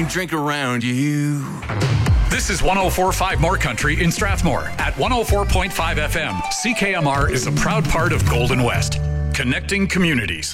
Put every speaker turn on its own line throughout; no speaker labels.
drink around you.
This is 104.5 More Country in Strathmore at 104.5 FM. CKMR is a proud part of Golden West, connecting communities.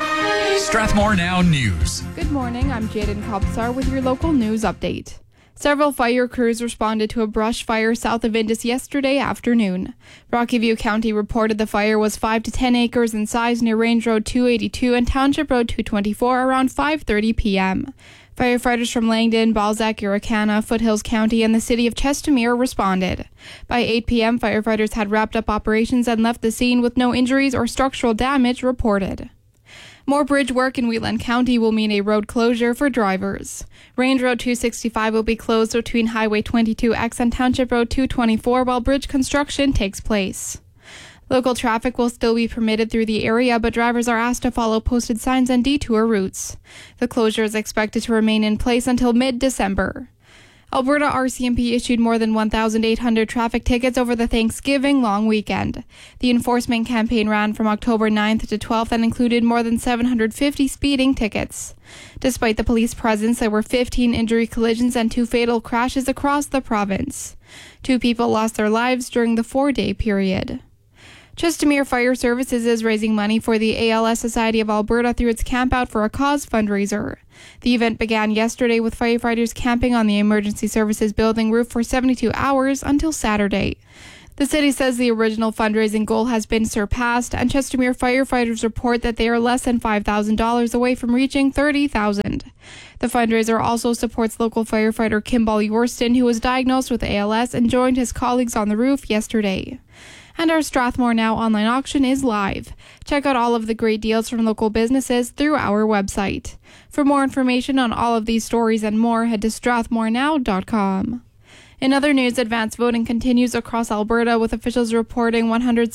Strathmore Now News.
Good morning, I'm Jaden Kobsar with your local news update. Several fire crews responded to a brush fire south of Indus yesterday afternoon. Rocky View County reported the fire was 5 to 10 acres in size near Range Road 282 and Township Road 224 around 5:30 p.m. Firefighters from Langdon, Balzac, Irricana, Foothills County, and the city of Chestermere responded. By 8 p.m., firefighters had wrapped up operations and left the scene with no injuries or structural damage reported. More bridge work in Wheatland County will mean a road closure for drivers. Range Road 265 will be closed between Highway 22X and Township Road 224 while bridge construction takes place. Local traffic will still be permitted through the area, but drivers are asked to follow posted signs and detour routes. The closure is expected to remain in place until mid-December. Alberta RCMP issued more than 1,800 traffic tickets over the Thanksgiving long weekend. The enforcement campaign ran from October 9th to 12th and included more than 750 speeding tickets. Despite the police presence, there were 15 injury collisions and 2 fatal crashes across the province. 2 people lost their lives during the 4-day period. Chestermere Fire Services is raising money for the ALS Society of Alberta through its Camp Out for a Cause fundraiser. The event began yesterday with firefighters camping on the Emergency Services building roof for 72 hours until Saturday. The city says the original fundraising goal has been surpassed, and Chestermere firefighters report that they are less than $5,000 away from reaching $30,000. The fundraiser also supports local firefighter Kimball Yorston, who was diagnosed with ALS and joined his colleagues on the roof yesterday. And our Strathmore Now online auction is live. Check out all of the great deals from local businesses through our website. For more information on all of these stories and more, head to strathmorenow.com. In other news, advanced voting continues across Alberta, with officials reporting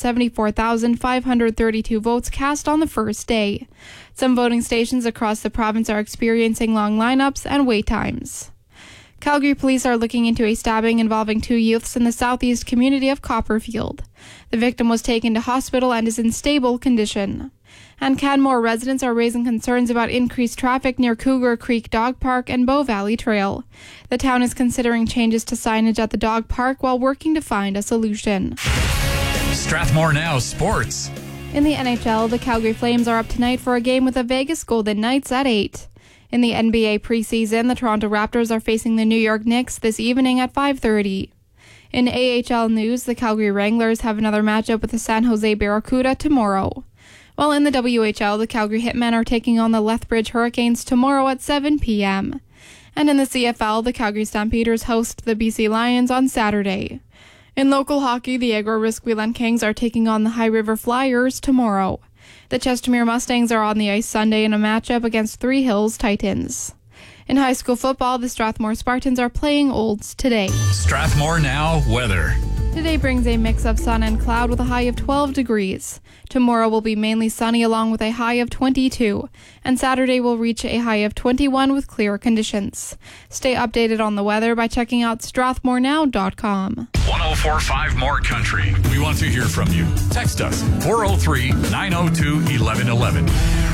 174,532 votes cast on the first day. Some voting stations across the province are experiencing long lineups and wait times. Calgary police are looking into a stabbing involving 2 youths in the southeast community of Copperfield. The victim was taken to hospital and is in stable condition. And Canmore residents are raising concerns about increased traffic near Cougar Creek Dog Park and Bow Valley Trail. The town is considering changes to signage at the dog park while working to find a solution.
Strathmore Now Sports.
In the NHL, the Calgary Flames are up tonight for a game with the Vegas Golden Knights at 8. In the NBA preseason, the Toronto Raptors are facing the New York Knicks this evening at 5:30. In AHL news, the Calgary Wranglers have another matchup with the San Jose Barracuda tomorrow. While in the WHL, the Calgary Hitmen are taking on the Lethbridge Hurricanes tomorrow at 7 p.m. And in the CFL, the Calgary Stampeders host the BC Lions on Saturday. In local hockey, the Agro-Risk-Wheelan Kings are taking on the High River Flyers tomorrow. The Chestermere Mustangs are on the ice Sunday in a matchup against Three Hills Titans. In high school football, the Strathmore Spartans are playing Olds today.
Strathmore Now Weather.
Today brings a mix of sun and cloud with a high of 12 degrees. Tomorrow will be mainly sunny along with a high of 22. And Saturday will reach a high of 21 with clear conditions. Stay updated on the weather by checking out strathmorenow.com.
104.5 More Country. We want to hear from you. Text us 403-902-1111.